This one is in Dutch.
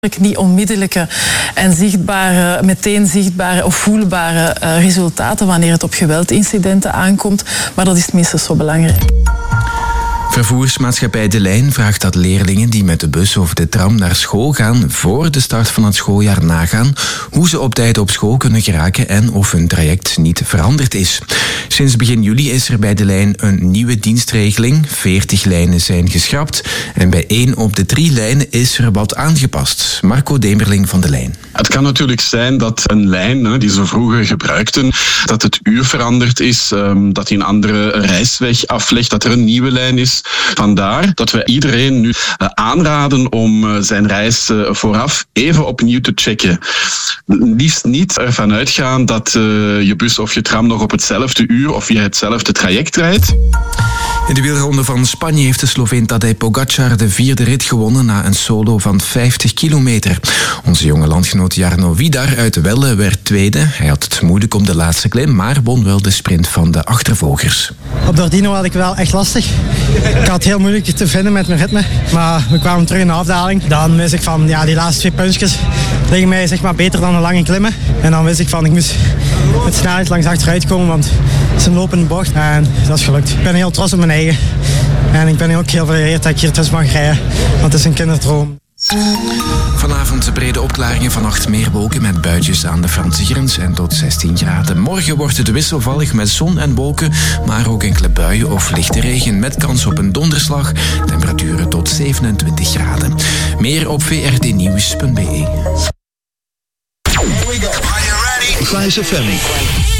niet onmiddellijke en meteen zichtbare of voelbare resultaten wanneer het op geweldincidenten aankomt, maar dat is minstens zo belangrijk. Vervoersmaatschappij De Lijn vraagt dat leerlingen die met de bus of de tram naar school gaan voor de start van het schooljaar nagaan hoe ze op tijd op school kunnen geraken en of hun traject niet veranderd is. Sinds begin juli is er bij De Lijn een nieuwe dienstregeling. 40 lijnen zijn geschrapt en bij 1 op de 3 lijnen is er wat aangepast. Marco Demerling van De Lijn. Het kan natuurlijk zijn dat een lijn die ze vroeger gebruikten, dat het uur veranderd is, dat die een andere reisweg aflegt, dat er een nieuwe lijn is. Vandaar dat we iedereen nu aanraden om zijn reis vooraf even opnieuw te checken. Liefst niet ervan uitgaan dat je bus of je tram nog op hetzelfde uur of via hetzelfde traject rijdt. In de wielronde van Spanje heeft de Sloveen Tadej Pogačar de 4e rit gewonnen na een solo van 50 kilometer. Onze jonge landgenoot Jarno Vidar uit Welle werd tweede. Hij had het moeilijk om de laatste klim, maar won wel de sprint van de achtervolgers. Op Dordino had ik wel echt lastig. Ik had het heel moeilijk te vinden met mijn ritme, maar we kwamen terug in de afdaling. Dan wist ik van, die laatste 2 puntjes liggen mij zeg maar beter dan een lange klimmen. En dan wist ik van, ik moest met snelheid langs achteruit komen, want het is een lopende bocht en dat is gelukt. Ik ben heel trots op mijn eigen en ik ben ook heel vereerd dat ik hier tussen mag rijden, want het is een kinderdroom. Vanavond brede opklaringen, vannacht meer wolken met buitjes aan de Franse grens en tot 16 graden. Morgen wordt het wisselvallig met zon en wolken, maar ook enkele buien of lichte regen met kans op een donderslag. Temperaturen tot 27 graden. Meer op vrtnieuws.be. Vice FM.